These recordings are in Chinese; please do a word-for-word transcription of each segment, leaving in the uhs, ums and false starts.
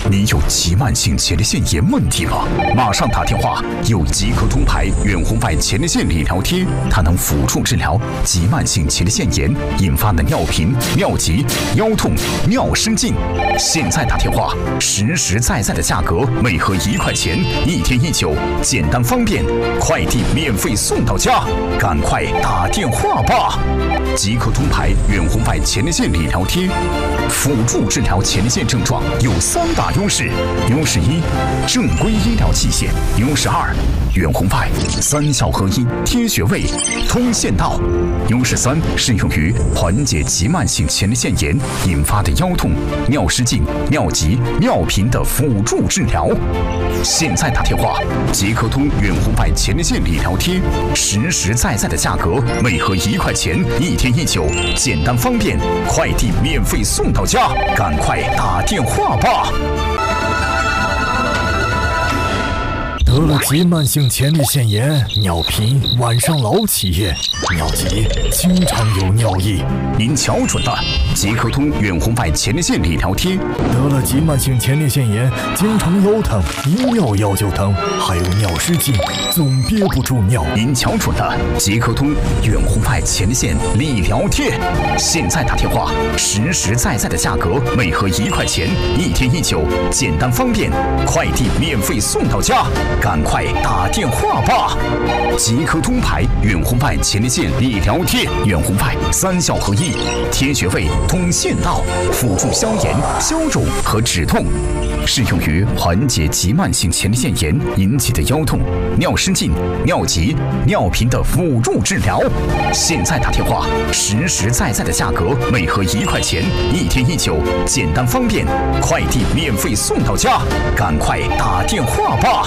你有急慢性前列腺炎问题吗？马上打电话，有即刻通牌远红外前列腺理疗贴，它能辅助治疗急慢性前列腺炎引发的尿频、尿急、腰痛、尿失禁。现在打电话，实实在在的价格，每盒一块钱，一天一酒，简单方便，快递免费送到家，赶快打电话吧！即刻通牌远红外前列腺理疗贴，辅助治疗前列腺症状有三大优势：优势一，正规医疗器械；优势二，远红外三效合一，贴穴位，通腺道；优势三，适用于缓解急慢性前列腺炎引发的腰痛、尿失禁、尿急、尿频的辅助治疗。现在打电话，即刻通远红外前列腺理疗贴，实实在在的价格，每盒一块钱，一天一酒，简单方便，快递免费送到家，赶快打电话吧！ 得了急慢性前列腺炎，尿频，晚上老起夜，尿急，经常有尿意。 您瞧准了，即刻通远红外前列腺理疗贴。 得了急慢性前列腺炎，经常腰疼，一尿药就疼，还有尿失禁，总憋不住尿。 您瞧准了，即刻通远红外前列腺理疗贴。现在打电话，实实在在的价格，每盒一块钱，一天一酒，简单方便，快递免费送到家。赶快打电话吧！即刻通牌远红外前列腺理疗贴，远红外三效合一，贴穴位，通腺道，辅助消炎、消肿和止痛，适用于缓解急慢性前列腺炎引起的腰痛、尿失禁、尿急、尿频的辅助治疗。现在打电话，实实在在的价格，每盒一块钱，一天一酒，简单方便，快递免费送到家，赶快打电话吧！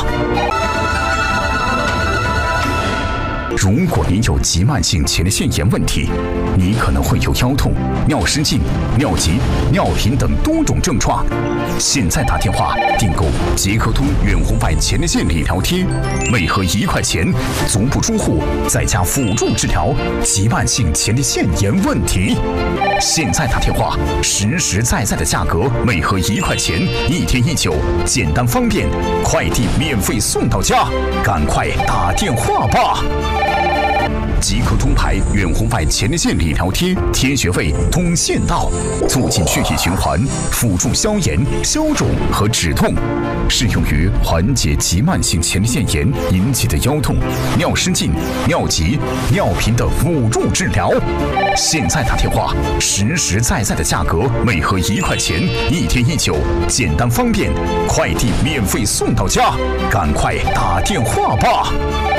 如果您有急慢性前列腺炎问题，你可能会有腰痛、尿失禁、尿急、尿频等多种症状。现在打电话订购即刻通远红外前列腺理疗贴，每盒一块钱，足不出户，在家辅助治疗急慢性前列腺炎问题。现在打电话，实实在在的价格，每盒一块钱，一天一酒，简单方便，快递免费送到家，赶快打电话吧！即刻通牌远红外前列腺理疗贴，贴穴位，通腺道，促进血液循环，辅助消炎、消肿和止痛，适用于缓解急慢性前列腺炎引起的腰痛、尿失禁、尿急、尿频的辅助治疗。现在打电话，实实在在的价格，每盒一块钱，一天一酒，简单方便，快递免费送到家，赶快打电话吧！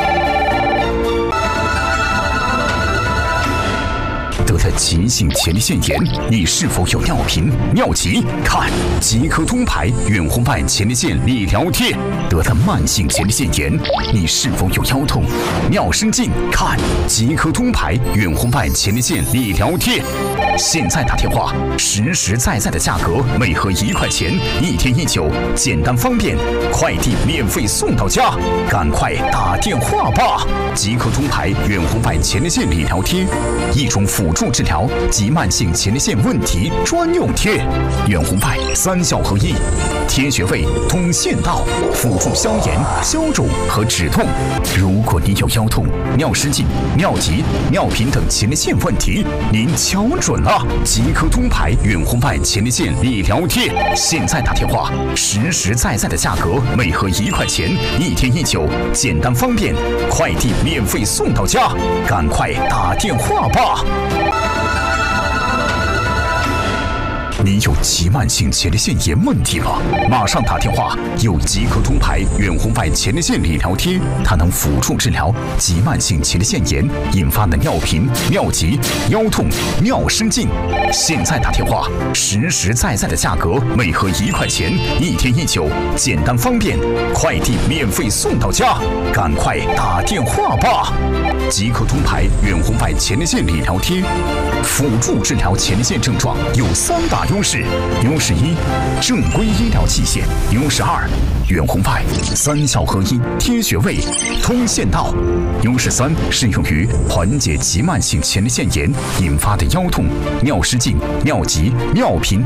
得了急性前列腺炎，你是否有尿频、尿急？看即刻通牌远红外前列腺理疗贴。得了慢性前列腺炎，你是否有腰痛、尿失禁？看即刻通牌远红外前列腺理疗贴。现在打电话，实实在在的价格，每盒一块钱，一天一酒，简单方便，快递免费送到家，赶快打电话吧！即刻通牌远红外前列腺理疗贴，一种辅助治疗急慢性前列腺问题专用贴，远红外三效合一，贴穴位，通腺道，辅助消炎、消肿和止痛。如果你有腰痛、尿失禁、尿急、尿频等前列腺问题，您瞧准了，即刻通牌远红外前列腺理疗贴。现在打电话，实实在在的价格，每盒一块钱，一天一酒，简单方便，快递免费送到家，赶快打电话吧！你有急慢性前列腺炎问题吗？马上打电话，有即刻通牌远红外前列腺理疗贴，它能辅助治疗急慢性前列腺炎引发的尿频、尿急、腰痛、尿失禁。现在打电话，实实在在的价格，每盒一块钱，一天一酒，简单方便，快递免费送到家，赶快打电话吧！即刻通牌远红外前列腺理疗贴，辅助治疗前列腺症状有三大优势：优势一，正规医疗器械；优势二，远红外三效合一，贴穴位，通腺道；优势三，适用于缓解急慢性前列腺炎引发的腰痛、尿失禁、尿急、尿频